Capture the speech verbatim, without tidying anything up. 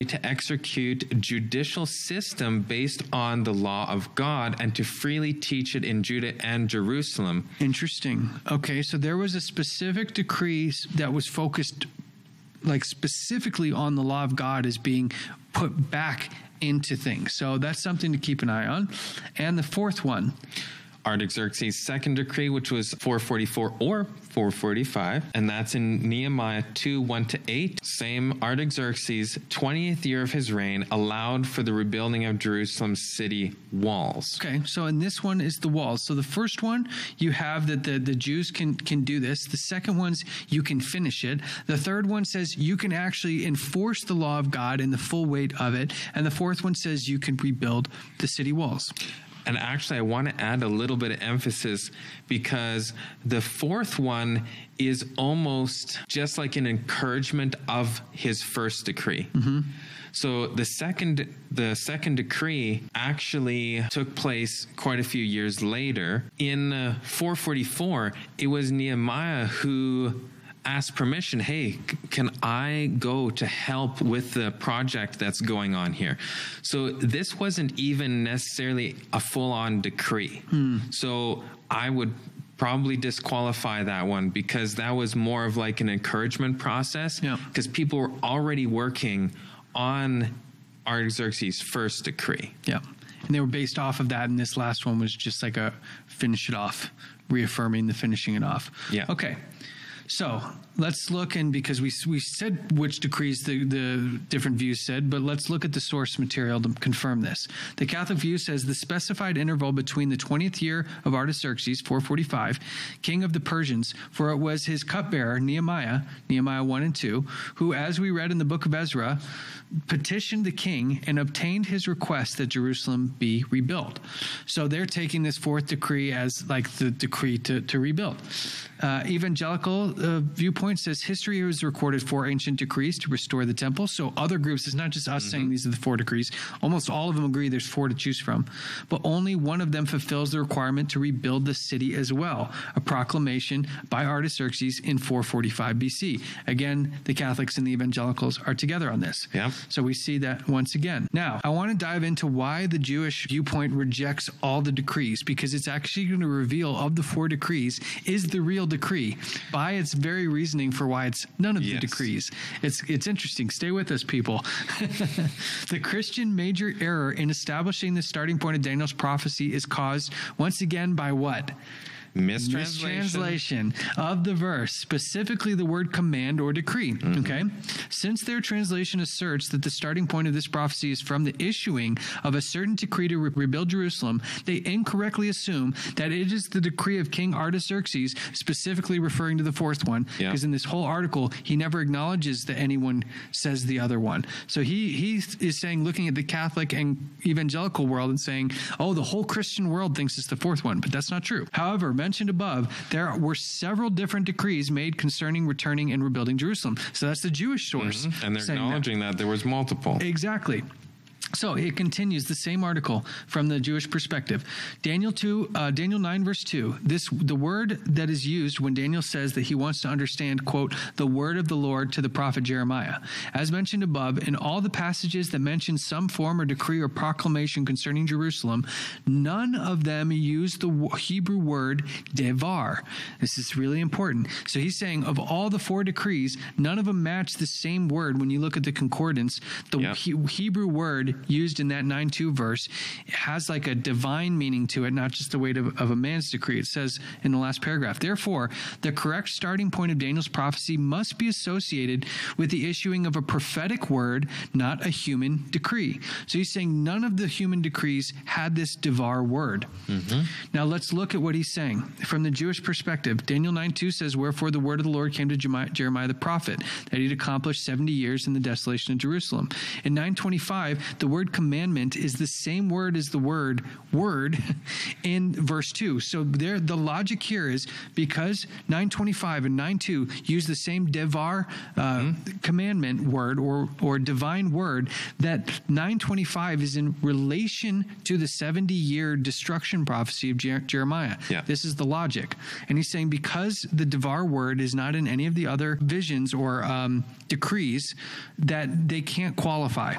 to execute a judicial system based on the law of God and to freely teach it in Judah and Jerusalem. Interesting. Okay, so there was a specific decree that was focused like specifically on the law of God as being put back into things. So that's something to keep an eye on. And the fourth one, Artaxerxes' second decree, which was four forty-four or four forty-five, and that's in Nehemiah two, one to eight. Same Artaxerxes, twentieth year of his reign, allowed for the rebuilding of Jerusalem's city walls. Okay, so in this one is the walls. So the first one, you have that the, the Jews can, can do this. The second one's you can finish it. The third one says you can actually enforce the law of God in the full weight of it. And the fourth one says you can rebuild the city walls. And actually, I want to add a little bit of emphasis because the fourth one is almost just like an encouragement of his first decree. Mm-hmm. So the second the second decree actually took place quite a few years later. In uh, four forty-four, it was Nehemiah who asked permission, hey, can I go to help with the project that's going on here? So this wasn't even necessarily a full-on decree. Hmm. So I would probably disqualify that one because that was more of like an encouragement process because yeah. people were already working on Artaxerxes' first decree. Yeah. And they were based off of that, and this last one was just like a finish it off, reaffirming the finishing it off. Yeah. Okay. So let's look in, because we we said which decrees the, the different views said, but let's look at the source material to confirm this. The Catholic view says the specified interval between the twentieth year of Artaxerxes, four forty-five, king of the Persians, for it was his cupbearer, Nehemiah, Nehemiah one and two, who, as we read in the book of Ezra, petitioned the king and obtained his request that Jerusalem be rebuilt. So they're taking this fourth decree as like the decree to, to rebuild. Uh, evangelical uh, viewpoint says history has recorded four ancient decrees to restore the temple. So other groups, it's not just us mm-hmm. saying these are the four decrees. Almost all of them agree there's four to choose from. But only one of them fulfills the requirement to rebuild the city as well, a proclamation by Artaxerxes in four forty-five B C. Again, the Catholics and the evangelicals are together on this. Yeah. So we see that once again. Now, I want to dive into why the Jewish viewpoint rejects all the decrees, because it's actually going to reveal of the four decrees is the real decree by its very reasoning for why it's none of yes. the decrees. It's it's interesting. Stay with us, people. The Christian major error in establishing the starting point of Daniel's prophecy is caused once again by what? Mistranslation. Mistranslation of the verse, specifically the word command or decree. Mm-hmm. Okay. Since their translation asserts that the starting point of this prophecy is from the issuing of a certain decree to re- rebuild Jerusalem, they incorrectly assume that it is the decree of King Artaxerxes, specifically referring to the fourth one, because yeah. in this whole article, he never acknowledges that anyone says the other one. So he, he is saying, looking at the Catholic and evangelical world and saying, oh, the whole Christian world thinks it's the fourth one, but that's not true. However, mentioned above, there were several different decrees made concerning returning and rebuilding Jerusalem. So that's the Jewish source. Mm-hmm. And they're acknowledging that. that there was multiple. Exactly. So it continues, the same article from the Jewish perspective. Daniel two, uh, Daniel nine, verse two. This the word that is used when Daniel says that he wants to understand, quote, the word of the Lord to the prophet Jeremiah. As mentioned above, in all the passages that mention some form or decree or proclamation concerning Jerusalem, none of them use the Hebrew word devar. This is really important. So he's saying of all the four decrees, none of them match the same word. When you look at the concordance, the yep. he- Hebrew word used in that nine two verse has like a divine meaning to it, not just the weight of, of a man's decree. It says in the last paragraph, therefore, the correct starting point of Daniel's prophecy must be associated with the issuing of a prophetic word, not a human decree. So he's saying none of the human decrees had this devar word. Mm-hmm. Now let's look at what he's saying. From the Jewish perspective, Daniel nine two says, wherefore the word of the Lord came to Jeremiah the prophet, that he'd accomplished seventy years in the desolation of Jerusalem. In nine twenty-five, the word commandment is the same word as the word word in verse two. So there, the logic here is because nine twenty-five and nine two use the same devar uh, mm-hmm. commandment word or, or divine word, that nine twenty-five is in relation to the seventy-year destruction prophecy of Jer- Jeremiah. Yeah. This is the logic. And he's saying because the devar word is not in any of the other visions or um, decrees, that they can't qualify.